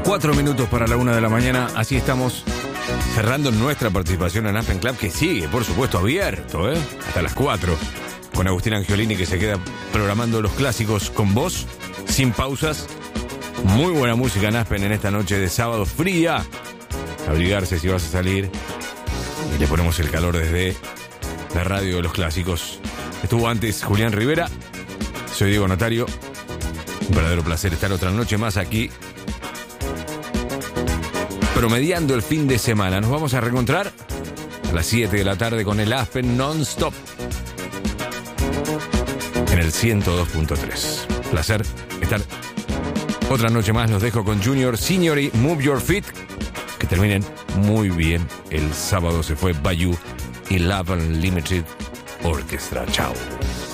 4 minutos para la 1 de la mañana. Así estamos cerrando nuestra participación en Aspen Club, que sigue, por supuesto, abierto, hasta las 4. Con Agustín Angiolini, que se queda programando los clásicos con vos, sin pausas. Muy buena música en Aspen en esta noche de sábado fría. Abrigarse si vas a salir. Y le ponemos el calor desde la radio de los clásicos. Estuvo antes Julián Rivera. Soy Diego Notario. Un verdadero placer estar otra noche más aquí, promediando el fin de semana. Nos vamos a reencontrar a las 7 de la tarde con el Aspen Non-Stop en el 102.3. Placer estar otra noche más. Los dejo con Junior Senior y Move Your Feet. Que terminen muy bien. El sábado se fue Bayou y Love Unlimited Orchestra. Chao.